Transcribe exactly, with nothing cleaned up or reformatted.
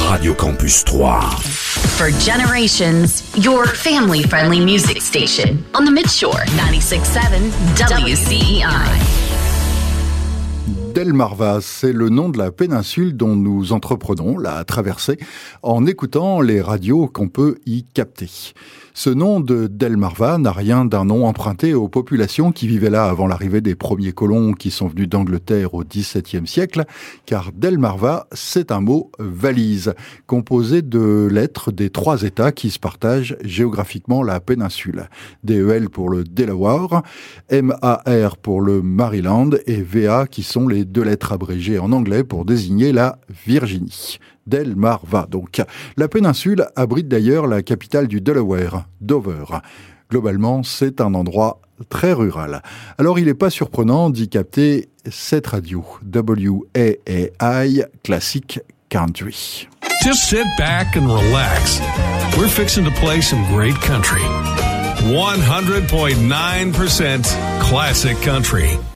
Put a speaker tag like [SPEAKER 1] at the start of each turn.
[SPEAKER 1] Radio Campus trois.
[SPEAKER 2] For generations, your family-friendly music station on the Midshore, ninety-six point seven W C E I.
[SPEAKER 3] Delmarva, c'est le nom de la péninsule dont nous entreprenons la traversée en écoutant les radios qu'on peut y capter. Ce nom de Delmarva n'a rien d'un nom emprunté aux populations qui vivaient là avant l'arrivée des premiers colons qui sont venus d'Angleterre au dix-septième siècle, car Delmarva, c'est un mot valise, composé de lettres des trois États qui se partagent géographiquement la péninsule. D E L pour le Delaware, M A R pour le Maryland et V A qui sont les deux lettres abrégées en anglais pour désigner la Virginie. Delmarva, donc. La péninsule abrite d'ailleurs la capitale du Delaware, Dover. Globalement, c'est un endroit très rural. Alors, il n'est pas surprenant d'y capter cette radio, W A A I Classic Country.
[SPEAKER 4] Just sit back and relax. We're fixing to play some great country. one hundred point nine percent classic country.